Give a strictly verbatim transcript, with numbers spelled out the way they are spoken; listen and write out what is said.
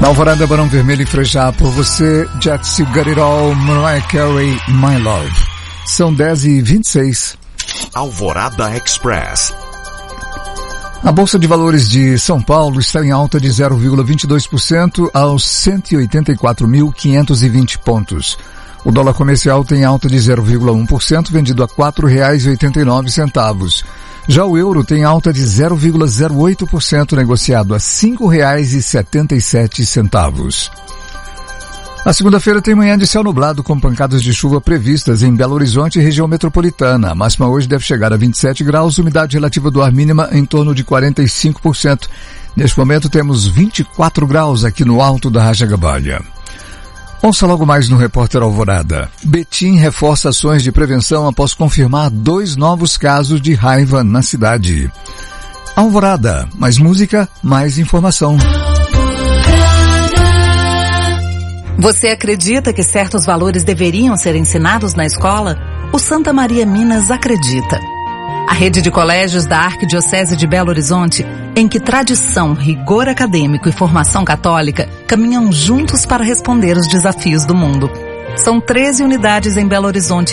Na Alvorada, Barão Vermelho e Frejá, por você, Jets You Got It All, Mariah Carey, My Love. São dez e vinte e seis. Alvorada Express. A Bolsa de Valores de São Paulo está em alta de zero vírgula vinte e dois por cento aos cento e oitenta e quatro mil quinhentos e vinte pontos. O dólar comercial tem alta de zero vírgula um por cento, vendido a quatro reais e oitenta e nove centavos. Já o euro tem alta de zero vírgula zero oito por cento, negociado a cinco reais e setenta e sete centavos. A segunda-feira tem manhã de céu nublado com pancadas de chuva previstas em Belo Horizonte e região metropolitana. A máxima hoje deve chegar a vinte e sete graus, umidade relativa do ar mínima em torno de quarenta e cinco por cento. Neste momento temos vinte e quatro graus aqui no alto da Rajagabalha. Ouça logo mais no Repórter Alvorada. Betim reforça ações de prevenção após confirmar dois novos casos de raiva na cidade. Alvorada, mais música, mais informação. Você acredita que certos valores deveriam ser ensinados na escola? O Santa Maria Minas acredita. A rede de colégios da Arquidiocese de Belo Horizonte, em que tradição, rigor acadêmico e formação católica caminham juntos para responder os desafios do mundo. São treze unidades em Belo Horizonte